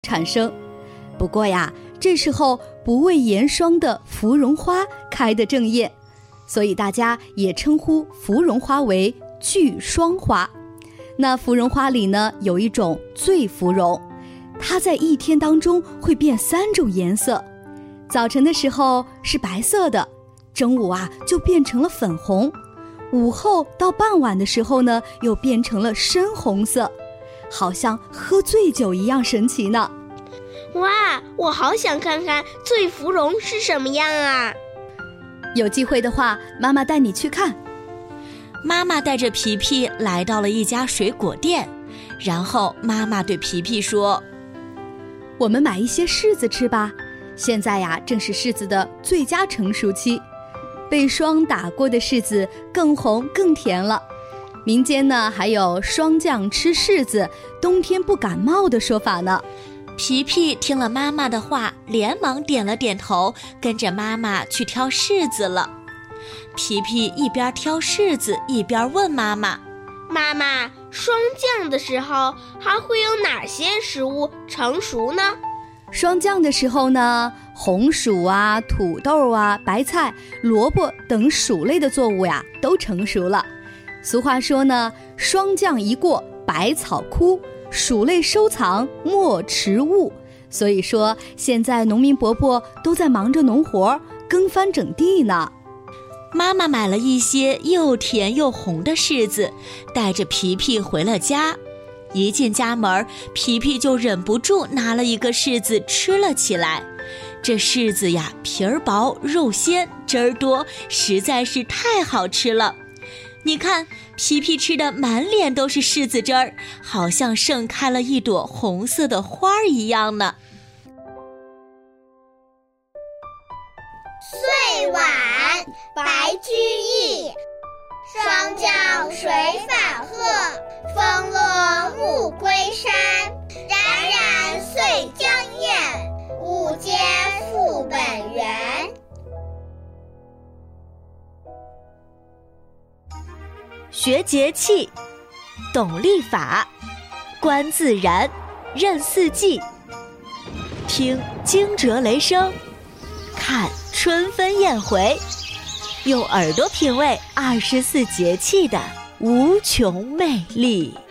产生。不过呀，这时候不畏严霜的芙蓉花开得正艳，所以大家也称呼芙蓉花为聚霜花。那芙蓉花里呢，有一种醉芙蓉，它在一天当中会变3种颜色。早晨的时候是白色的，中午就变成了粉红，午后到傍晚的时候呢，又变成了深红色，好像喝醉酒一样神奇呢。 哇，我好想看看醉芙蓉是什么样啊！ 有机会的话，妈妈带你去看。 妈妈带着皮皮来到了一家水果店，然后妈妈对皮皮说： 我们买一些柿子吃吧，现在呀，正是柿子的最佳成熟期，被霜打过的柿子更红更甜了。民间呢还有霜降吃柿子，冬天不感冒的说法呢。 皮皮听了妈妈的话，连忙点了点头，跟着妈妈去挑柿子了。皮皮一边挑柿子一边问妈妈： 妈妈，霜降的时候还会有哪些食物成熟呢？ 霜降的时候呢，红薯土豆白菜、萝卜等薯类的作物呀都成熟了。俗话说呢，霜降一过百草枯，薯类收藏莫迟误。所以说现在农民伯伯都在忙着农活，耕翻整地呢。 妈妈买了一些又甜又红的柿子，带着皮皮回了家。一进家门，皮皮就忍不住拿了一个柿子吃了起来。这柿子呀，皮儿薄肉鲜，汁儿多，实在是太好吃了。你看，皮皮吃的满脸都是柿子汁儿，好像盛开了一朵红色的花儿一样呢。 岁晚白居易，霜降水返鹤，风落木归山。冉冉岁将晏，物皆复本源。 学节气，懂历法，观自然，认四季，听惊蛰雷声，看春分燕回，用耳朵品味24节气的无穷魅力。